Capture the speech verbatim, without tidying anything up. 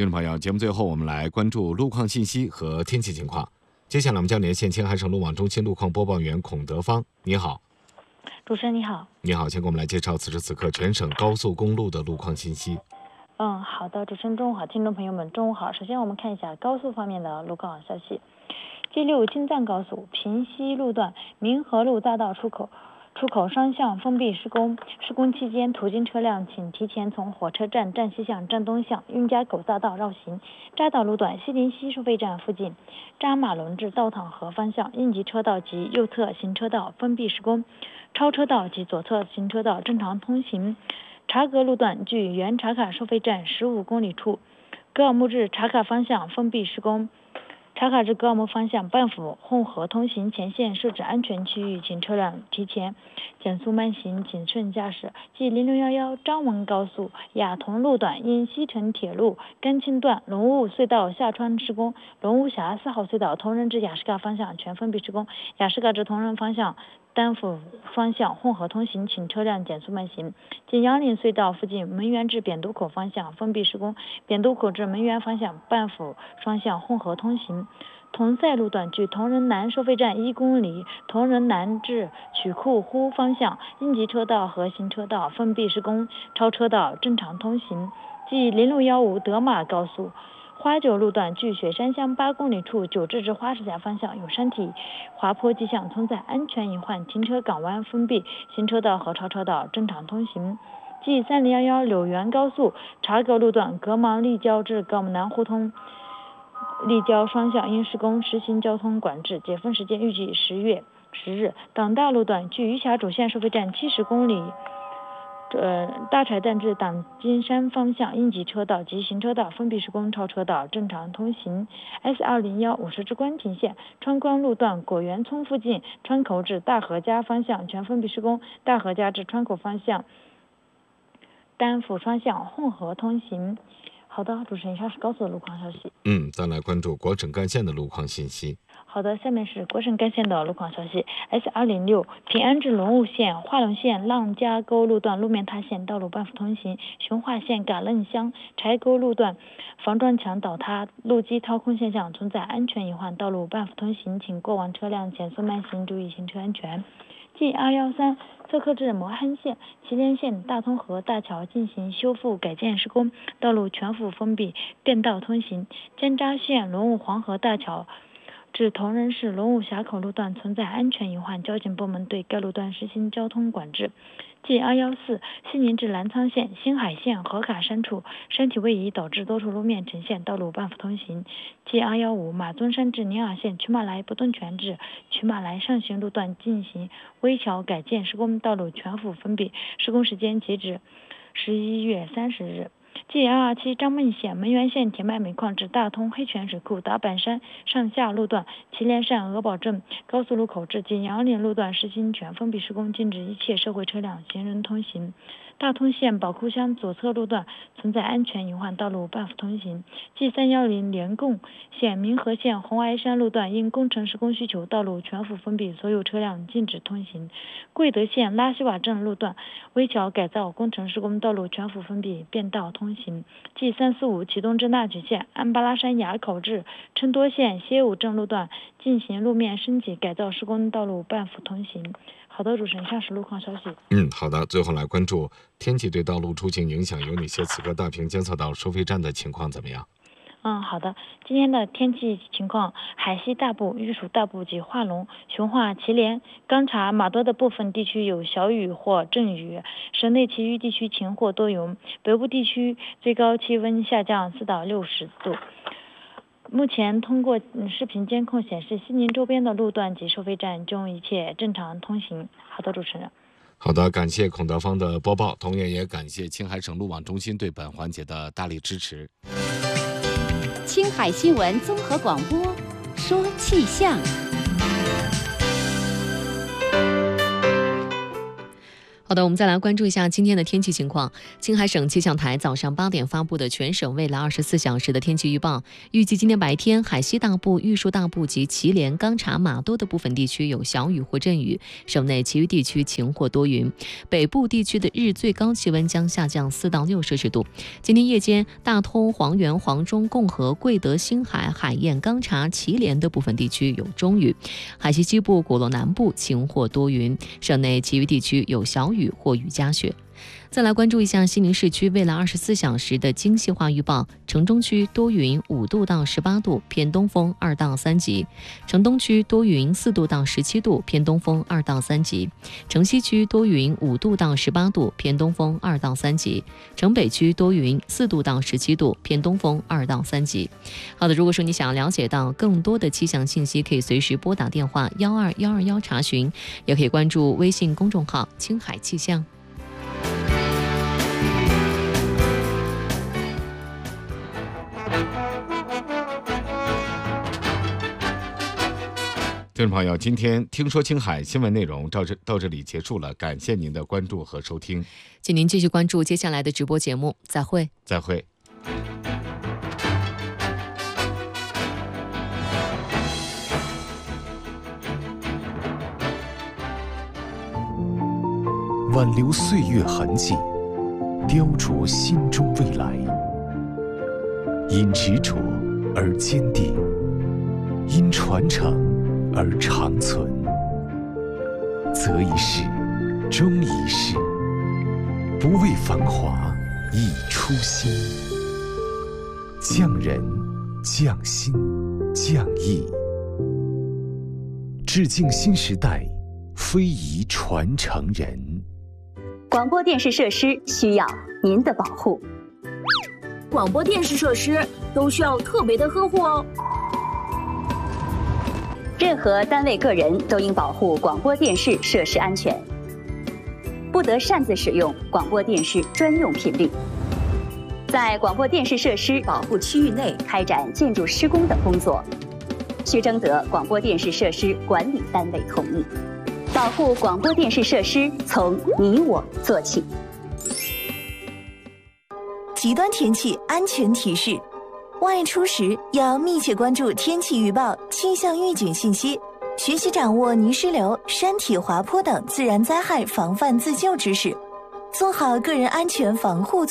听众朋友，节目最后我们来关注路况信息和天气情况。接下来我们将连线青海省路网中心路况播报员孔德芳。你好。 主持人你好。 你好，先给我们来介绍此时此刻全省高速公路的路况信息。 嗯，好的，主持人中午好，听众朋友们中午好。首先我们看一下高速方面的路况消息。G 六京藏高速平西路段民和路大道出口出口双向封闭施工，施工期间途经车辆请提前从火车站站西向站东向运家口大道绕行。匝道路段西临西收费站附近扎马龙至道塘河方向应急车道及右侧行车道封闭施工，超车道及左侧行车道正常通行。察格路段距原茶卡收费站十五公里处格尔木至茶卡方向封闭施工，茶卡至格尔木方向半幅混合通行前线设置安全区域，请车辆提前减速慢行，谨慎驾驶。即零六一一张文高速雅同路段因西成铁路甘青段龙雾隧道下穿施工，龙雾峡四号隧道同仁至雅士嘎方向全封闭施工，雅士嘎至同仁方向单幅双向混合通行，请车辆减速慢行。即杨岭隧道附近门源至扁都口方向封闭施工，扁都口至门源方向半幅双向混合通行。同赛路段距同仁南收费站一公里，同仁南至曲库湖方向应急车道和行车道封闭施工，超车道正常通行。即零六一五德马高速花九路段距雪山乡八公里处九至至花市峡方向有山体滑坡迹象，存在安全隐患，停车港湾封闭，行车道和超车道正常通行。即三零一一柳源高速察格路段格芒立交至格芒南互通立交双向因施工实行交通管制，解封时间预计十月十日。党大路段距余峡主线收费站七十公里。呃，大柴旦至党金山方向应急车道及行车道封闭施工，超车道正常通行。S 二零一五十之关亭线川关路段果园村附近川口至大河家方向全封闭施工，大河家至川口方向单幅双向混合通行。好的，主持人，以上是高速的路况消息。 嗯，再来关注国省干线的路况信息。 好的，下面是国省干线的路况消息。S 二零六平安至龙雾线化龙线浪家沟路段路面塌陷，道路半幅通行；雄化线嘎楞乡柴沟路段防撞墙倒塌，路基掏空现象，存在安全隐患，道路半幅通行，请过往车辆减速慢行，注意行车安全。G 二一三侧克至磨憨县祁连县大通河大桥进行修复改建施工，道路全幅封闭，便道通行。尖扎县龙雾黄河大桥至同仁市龙雾峡口路段存在安全隐患，交警部门对该路段实行交通管制。G 二一四西宁至澜沧县新海县河卡山处山体位移导致多处路面呈现，道路半幅通行。G 二一五马尊山至宁洱县曲马来不动泉至曲马来上行路段进行危桥改建施工，道路全幅封闭，施工时间截止十一月三十日。G 二二七张孟县门源县铁脉煤矿至大通黑泉水库达板山上下路段祁连山鹅堡镇高速路口至锦阳岭路段实行全封闭施工，禁止一切社会车辆行人通行。大通县宝库乡左侧路段存在安全隐患，道路半幅通行。G 三一零连贡县民和县红崖山路段因工程施工需求，道路全幅封闭，所有车辆禁止通行。贵德县拉西瓦镇路段危桥改造工程施工，道路全幅封闭，便道通行。G 三四五启东至纳曲县安巴拉山垭口至琛多县歇武镇路段进行路面升级改造施工，道路半幅通行。好的，主持人，以上是路况消息。 嗯，好的。最后来关注天气对道路出行影响有哪些？此刻大坪监测到收费站的情况怎么样？ 嗯，好的。今天的天气情况，海西大部、玉蜀大部及化龙、雄化、祁连、钢察、马多的部分地区有小雨或阵雨，省内其余地区晴或多云。北部地区最高气温下降四到六十度。目前通过视频监控显示，西宁周边的路段及收费站中一切正常通行。好的，主持人。 好的，感谢孔德芳的播报，同样也感谢青海省路网中心对本环节的大力支持。 青海新闻综合广播，说气象。 好的，我们再来关注一下今天的天气情况。青海省气象台早上八点发布的全省未来二十四小时的天气预报，预计今天白天海西大部、玉树大部及祁连、钢察、玛兜的部分地区有小雨或阵雨，省内其余地区晴或多云。北部地区的日最高气温将下降四到六摄氏度。今天夜间，大通、黄原、黄中、共和、贵德、兴海、海晏、钢察、祁连的部分地区有中雨，海西西部、果洛南部晴或多云，省内其余地区有小雨或雨夹雪。再来关注一下西宁市区未来二十四小时的精细化预报：城中区多云，五度到十八度，偏东风二到三级；城东区多云，四度到十七度，偏东风二到三级；城西区多云，五度到十八度，偏东风二到三级；城北区多云，四度到十七度，偏东风二到三级。好的，如果说你想要了解到更多的气象信息，可以随时拨打电话幺二幺二幺查询，也可以关注微信公众号青海气象。 听众朋友，今天听说青海新闻内容到这到这里结束了，感谢您的关注和收听， 请您继续关注接下来的直播节目，再会。 再会。 挽留岁月痕迹，雕琢心中未来，因执着而坚定，因传承而长存，择一事，终一事，不为繁华，以初心。匠人，匠心，匠艺，致敬新时代，非遗传承人。 广播电视设施需要您的保护。 广播电视设施都需要特别的呵护哦。 任何单位个人都应保护广播电视设施安全，不得擅自使用广播电视专用频率，在广播电视设施保护区域内开展建筑施工等工作，需征得广播电视设施管理单位同意。保护广播电视设施，从你我做起。 极端天气安全提示：外出时要密切关注天气预报、气象预警信息，学习掌握泥石流、山体滑坡等自然灾害防范自救知识，做好个人安全防护